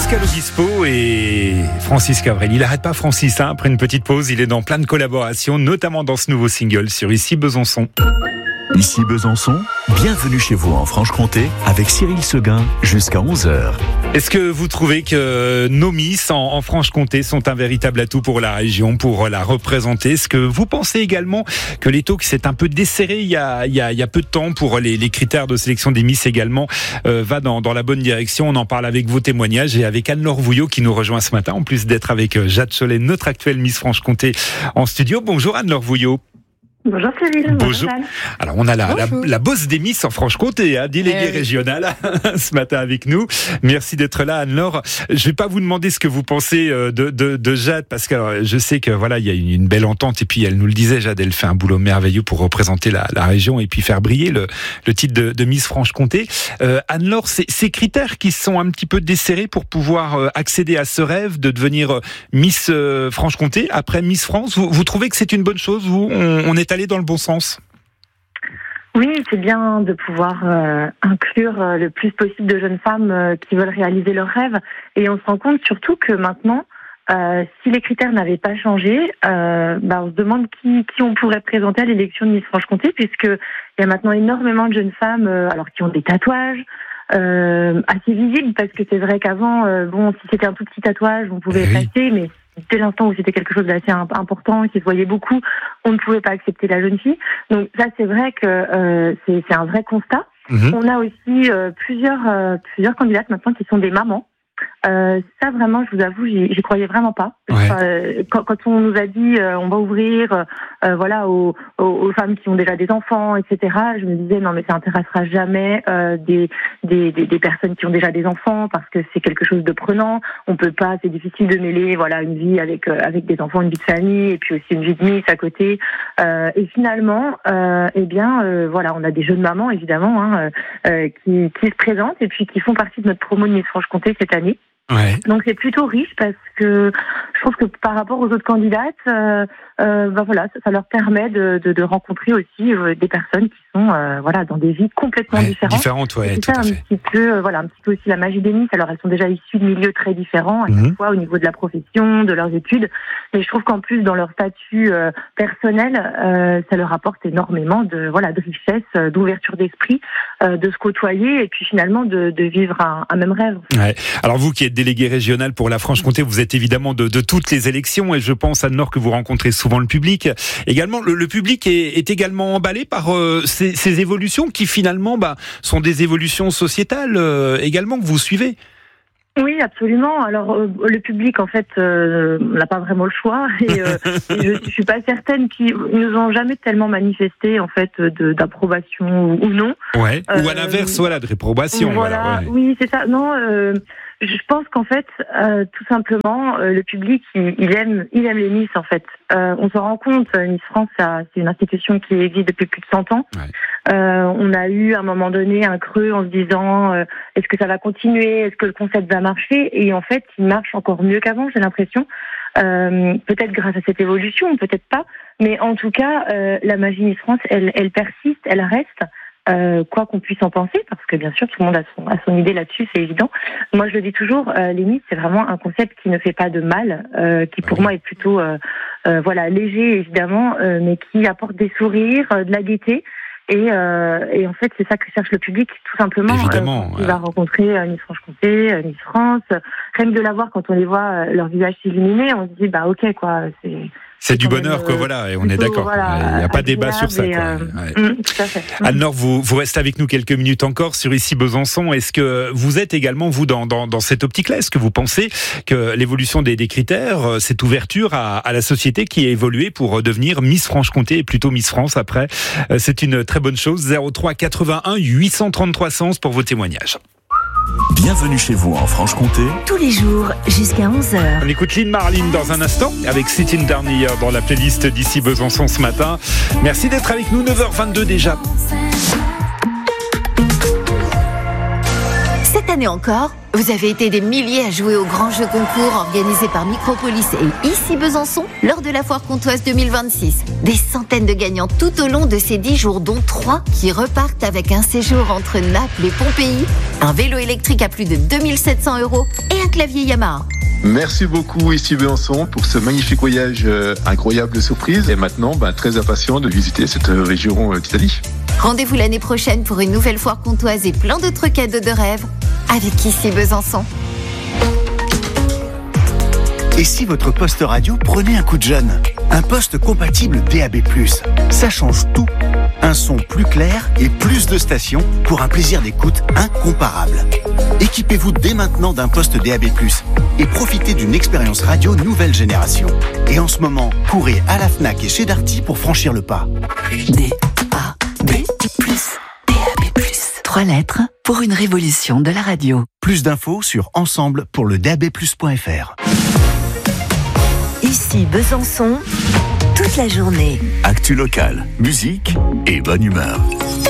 Pascal Obispo et Francis Cabrel. Il n'arrête pas Francis, après une petite pause, il est dans plein de collaborations, notamment dans ce nouveau single sur Ici Besançon. Ici Besançon, bienvenue chez vous en Franche-Comté avec Cyril Seguin jusqu'à 11h. Est-ce que vous trouvez que nos Miss en Franche-Comté sont un véritable atout pour la région, pour la représenter? Est-ce que vous pensez également que les taux qui s'est un peu desserré il y a peu de temps pour les critères de sélection des Miss également va dans la bonne direction? On en parle avec vos témoignages et avec Anne-Laure Vouillot qui nous rejoint ce matin, en plus d'être avec Jade Cholet, notre actuelle Miss Franche-Comté en studio. Bonjour Anne-Laure Vouillot. Bonjour Cyril. Bonjour. Alors on a la bosse des Miss en Franche-Comté, déléguée régionale ce matin avec nous. Merci d'être là Anne-Laure. Je vais pas vous demander ce que vous pensez de Jade, parce que je sais que voilà, il y a une belle entente, et puis elle nous le disait, Jade, elle fait un boulot merveilleux pour représenter la région et puis faire briller le titre de Miss Franche-Comté. Anne-Laure, ces critères qui sont un petit peu desserrés pour pouvoir accéder à ce rêve de devenir Miss Franche-Comté après Miss France, vous trouvez que c'est une bonne chose? On est allé dans le bon sens? Oui, c'est bien de pouvoir inclure le plus possible de jeunes femmes qui veulent réaliser leurs rêves. Et on se rend compte surtout que maintenant, si les critères n'avaient pas changé, on se demande qui on pourrait présenter à l'élection de Miss Franche-Comté, puisqu'il y a maintenant énormément de jeunes femmes qui ont des tatouages, assez visibles, parce que c'est vrai qu'avant, si c'était un tout petit tatouage, on pouvait passer, mais dès l'instant où c'était quelque chose d'assez important, qui se voyait beaucoup, on ne pouvait pas accepter la jeune fille. Donc ça, c'est vrai que c'est un vrai constat. On a aussi plusieurs candidates maintenant qui sont des mamans. Ça vraiment, je vous avoue, j'y croyais vraiment pas. Quand on nous a dit on va ouvrir aux femmes qui ont déjà des enfants, etc., je me disais non mais ça intéressera jamais des personnes qui ont déjà des enfants, parce que c'est quelque chose de prenant. On peut pas, c'est difficile de mêler une vie avec des enfants, une vie de famille, et puis aussi une vie de Miss à côté. Et finalement, on a des jeunes mamans évidemment qui se présentent et puis qui font partie de notre promo de Miss Franche-Comté cette année. Ouais. Donc c'est plutôt riche, parce que je trouve que par rapport aux autres candidates, ça leur permet de rencontrer aussi des personnes qui sont dans des vies complètement différentes. C'est ça un petit peu aussi la magie des Miss. Alors elles sont déjà issues de milieux très différents à chaque fois au niveau de la profession, de leurs études, mais je trouve qu'en plus dans leur statut personnel, ça leur apporte énormément de richesse, d'ouverture d'esprit, de se côtoyer et puis finalement de vivre un même rêve. Ouais. Alors vous qui êtes délégué régional pour la Franche-Comté, vous êtes évidemment de toutes les élections, et je pense, Anne-Laure, que vous rencontrez souvent le public. Également, le public est également emballé par ces évolutions qui finalement sont des évolutions sociétales également que vous suivez. Oui, absolument. Alors, le public, en fait, n'a pas vraiment le choix. Et je suis pas certaine qu'ils nous ont jamais tellement manifesté, en fait, d'approbation ou non. Ouais. Ou à l'inverse, de réprobation. Oui, c'est ça. Non, je pense qu'en fait, tout simplement, le public, il aime les Miss, en fait. On se rend compte, Miss France, c'est une institution qui existe depuis plus de 100 ans. Ouais. On a eu, à un moment donné, un creux en se disant, est-ce que ça va continuer? Est-ce que le concept va marcher? Et en fait, il marche encore mieux qu'avant, j'ai l'impression. Peut-être grâce à cette évolution, peut-être pas. Mais en tout cas, la magie Miss France, elle persiste, elle reste. Quoi qu'on puisse en penser, parce que bien sûr tout le monde a son idée là-dessus, c'est évident. Moi je le dis toujours, les Miss, c'est vraiment un concept qui ne fait pas de mal, qui pour moi est plutôt léger évidemment, mais qui apporte des sourires, de la gaieté. Et en fait, c'est ça que cherche le public, tout simplement. Évidemment. Il va rencontrer Miss Franche-Comté, Miss France. Rien que de la voir, quand on les voit, leur visage s'illuminer, on se dit, ok, quoi, c'est du bonheur, et on est d'accord. Il n'y a pas débat sur ça. Tout à fait. Anne-Laure, vous restez avec nous quelques minutes encore sur Ici Besançon. Est-ce que vous êtes également, vous, dans cette optique-là? Est-ce que vous pensez que l'évolution des critères, cette ouverture à la société qui a évolué pour devenir Miss Franche-Comté et plutôt Miss France après, c'est une très bonne chose? 03 81 833 100 pour vos témoignages. Bienvenue chez vous en Franche-Comté. Tous les jours jusqu'à 11h. On écoute Lynn Marlin dans un instant avec Sitting Down Here dans la playlist d'Ici Besançon ce matin. Merci d'être avec nous, 9h22 déjà. Cette année, année encore, vous avez été des milliers à jouer au grand jeu concours organisé par Micropolis et ici Besançon lors de la Foire Comtoise 2026. Des centaines de gagnants tout au long de ces 10 jours, dont 3 qui repartent avec un séjour entre Naples et Pompéi, un vélo électrique à plus de 2700 € et un clavier Yamaha. Merci beaucoup ici Besançon pour ce magnifique voyage incroyable de surprise. Et maintenant, très impatient de visiter cette région d'Italie. Rendez-vous l'année prochaine pour une nouvelle Foire Comtoise et plein d'autres cadeaux de rêve avec ici Besançon. Et si votre poste radio prenait un coup de jeune? Un poste compatible DAB+. Ça change tout. Un son plus clair et plus de stations pour un plaisir d'écoute incomparable. Équipez-vous dès maintenant d'un poste DAB+, et profitez d'une expérience radio nouvelle génération. Et en ce moment, courez à la Fnac et chez Darty pour franchir le pas. DAB+. 3 lettres pour une révolution de la radio. Plus d'infos sur ensemble pour le dabplus.fr. Ici Besançon, toute la journée. Actu locale, musique et bonne humeur.